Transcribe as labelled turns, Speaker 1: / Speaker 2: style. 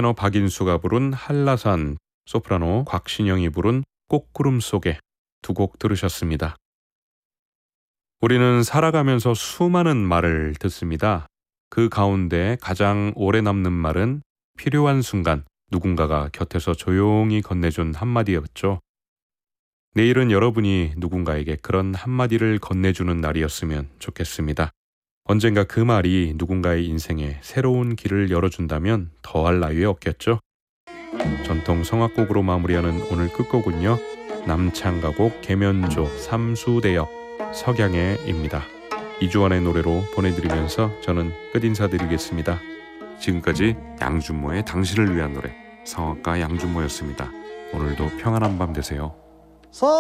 Speaker 1: 테너 박인수가 부른 한라산, 소프라노 곽신영이 부른 꽃구름 속에 두 곡 들으셨습니다. 우리는 살아가면서 수많은 말을 듣습니다. 그 가운데 가장 오래 남는 말은 필요한 순간 누군가가 곁에서 조용히 건네준 한마디였죠. 내일은 여러분이 누군가에게 그런 한마디를 건네주는 날이었으면 좋겠습니다. 언젠가 그 말이 누군가의 인생에 새로운 길을 열어준다면 더할 나위 없겠죠. 전통 성악곡으로 마무리하는 오늘 끝곡은요, 남창가곡 계면조 삼수대역 석양해입니다. 이주환의 노래로 보내드리면서 저는 끝 인사드리겠습니다. 지금까지 양준모의 당신을 위한 노래, 성악가 양준모였습니다. 오늘도 평안한 밤 되세요.